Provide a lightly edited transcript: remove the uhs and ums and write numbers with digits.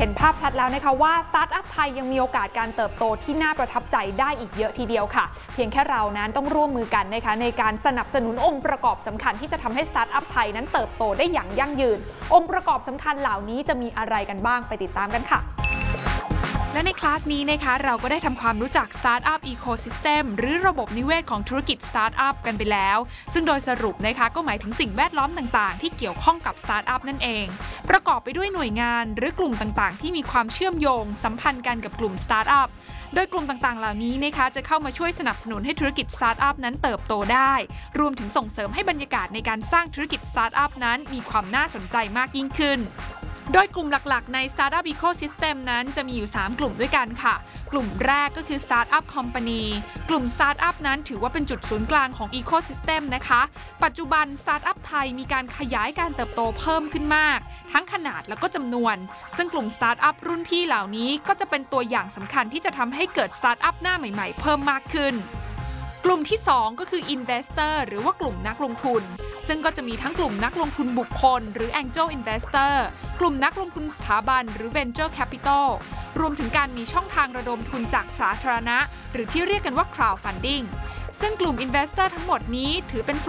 ห็นภาพชัดแล้วนะคะว่าสตาร์ทอัพไทยยังมีโอกาสการเติบโตที่น่าประทับใจได้อีกเยอะทีเดียวค่ะเพียงแค่เรานั้นต้องร่วมมือกันนะคะในการสนับสนุนองค์ประกอบสำคัญที่จะทำให้สตาร์ทอัพไทยนั้นเติบโตได้อย่างยั่งยืนองค์ประกอบสำคัญเหล่านี้จะมีอะไรกันบ้างไปติดตามกันค่ะและในคลาสนี้นะคะเราก็ได้ทำความรู้จัก Startup Ecosystem หรือระบบนิเวศของธุรกิจ Startup กันไปแล้วซึ่งโดยสรุปนะคะก็หมายถึงสิ่งแวดล้อมต่างๆที่เกี่ยวข้องกับ Startup นั่นเองประกอบไปด้วยหน่วยงานหรือกลุ่มต่างๆที่มีความเชื่อมโยงสัมพันธ์กันกับกลุ่ม Startup โดยกลุ่มต่างๆเหล่านี้นะคะจะเข้ามาช่วยสนับสนุนให้ธุรกิจ Startup นั้นเติบโตได้รวมถึงส่งเสริมให้บรรยากาศในการสร้างธุรกิจ Startup นั้นมีความน่าสนใจมากยิ่งขึ้นโดยกลุ่มหลักๆใน Startup Ecosystem นั้นจะมีอยู่3กลุ่มด้วยกันค่ะกลุ่มแรกก็คือ Startup Company กลุ่ม Startup นั้นถือว่าเป็นจุดศูนย์กลางของ Ecosystem นะคะปัจจุบัน Startup ไทยมีการขยายการเติบโตเพิ่มขึ้นมากทั้งขนาดแล้วก็จำนวนซึ่งกลุ่ม Startup รุ่นพี่เหล่านี้ก็จะเป็นตัวอย่างสำคัญที่จะทำให้เกิด Startup หน้าใหม่ๆเพิ่มมากขึ้นกลุ่มที่2ก็คือ Investor หรือว่ากลุ่มนักลงทุนซึ่งก็จะมีทั้งกลุ่มนักลงทุนบุคคลหรือ Angel Investor กลุ่มนักลงทุนสถาบันหรือ Venture Capital รวมถึงการมีช่องทางระดมทุนจากสาธารณะหรือที่เรียกกันว่า Crowdfunding ซึ่งกลุ่ม Investor ทั้งหมดนี้ถือเป็น